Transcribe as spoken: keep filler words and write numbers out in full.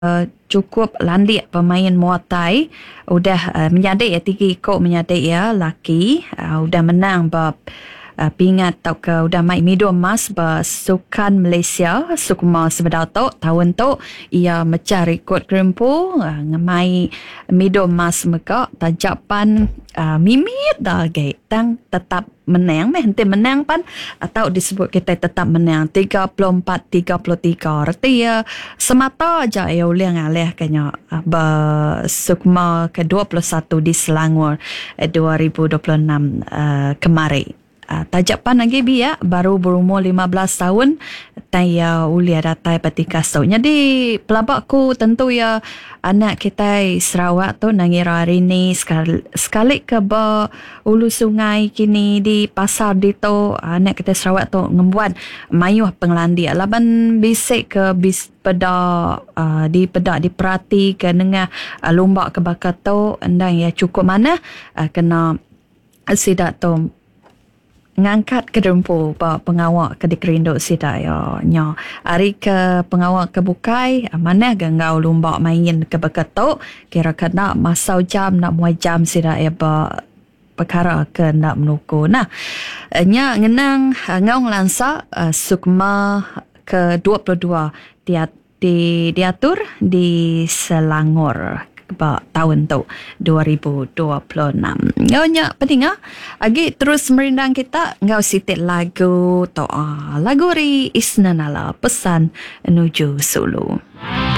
Uh, cukup landik pemain Muay Thai udah uh, menyadik ya tiga ikut menyadik ya laki uh, udah menang bab uh, pingat atau ke udah mai medal emas bersukan Malaysia Sukma sebedau tu tahun tu ia mecah rekod Grimpo uh, ngemai medal emas mereka tajapan uh, mimit dah gay tang tetap menang meh henti menang pan atau disebut kita tetap menang tiga puluh empat tiga puluh tiga arti ya semata aja ya uliang alih kanya bersukma ke dua puluh satu di Selangor dua ribu dua puluh enam uh, kemarin. Uh, tajapan lagi biak baru berumur lima belas tahun taya ulia datai petika so jadi pelabakku tentu ya anak kita Sarawak tu nangira hari ni sekali, sekali ke ba ulu sungai kini di pasar di tu anak kita Sarawak tu ngembuan mayuh pengelandi laban bisik ke bis peda uh, di peda di perati ke nengah uh, lomba kebakar tu endang ya cukup mana uh, kena sidak tu ngangkat ke dempu ba pengawak ke dikerinduk sida ya nya hari ke pengawak ke bukai mana gangau lomba main ke beketuk kira kena masa jam nak muai jam sida ya ba perkara ke nak menuku nah nya ngenang ngaung lansa uh, Sukma ke dua puluh dua dia di diatur di Selangor ba tahun tu dua ribu dua puluh enam. Ngau nya penting ah. Agi terus merindang kita ngau sitit lagu to ah. Lagu ri Isnanala pesan menuju Sulu.